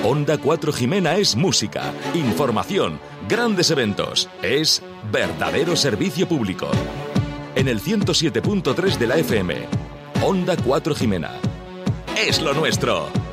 Onda 4 Jimena es música, información, grandes eventos. Es verdadero servicio público. En el 107.3 de la FM. Onda 4 Jimena. Es lo nuestro.